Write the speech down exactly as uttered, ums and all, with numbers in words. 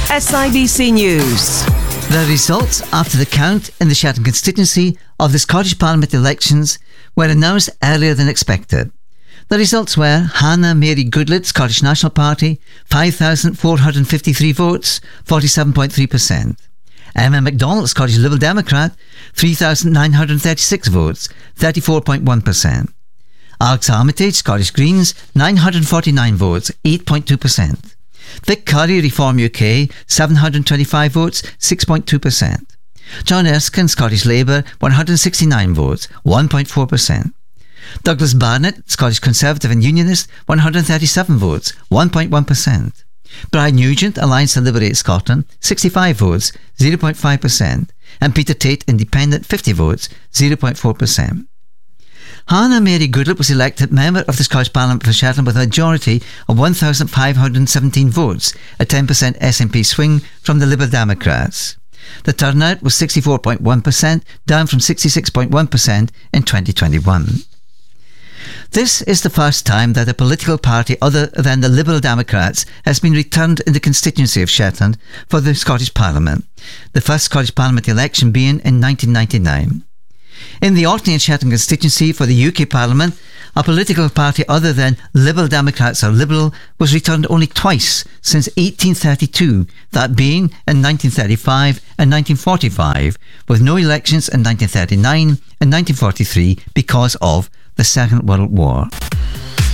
S I B C News. The results after the count in the Shetland constituency of the Scottish Parliament elections were announced earlier than expected. The results were Hannah Mary Goodlett, Scottish National Party, five thousand four hundred fifty-three votes, forty-seven point three percent. Emma MacDonald, Scottish Liberal Democrat, three thousand nine hundred thirty-six votes, thirty-four point one percent. Alex Armitage, Scottish Greens, nine hundred forty-nine votes, eight point two percent. Vic Curry, Reform U K, seven hundred twenty-five votes, six point two percent. John Erskine, Scottish Labour, one hundred sixty-nine votes, one point four percent. Douglas Barnett, Scottish Conservative and Unionist, one hundred thirty-seven votes, one point one percent. Brian Nugent, Alliance to Liberate Scotland, sixty-five votes, zero point five percent. And Peter Tate, Independent, fifty votes, zero point four percent. Hannah Mary Goodlett was elected Member of the Scottish Parliament for Shetland with a majority of one thousand five hundred seventeen votes, a ten percent S N P swing from the Liberal Democrats. The turnout was sixty-four point one percent, down from sixty-six point one percent in twenty twenty-one. This is the first time that a political party other than the Liberal Democrats has been returned in the constituency of Shetland for the Scottish Parliament, the first Scottish Parliament election being in nineteen ninety-nine. In the Orkney and Shetland constituency for the U K Parliament, a political party other than Liberal Democrats or Liberal was returned only twice since eighteen thirty-two, that being in nineteen thirty-five and nineteen forty-five, with no elections in nineteen thirty-nine and nineteen forty-three because of the Second World War.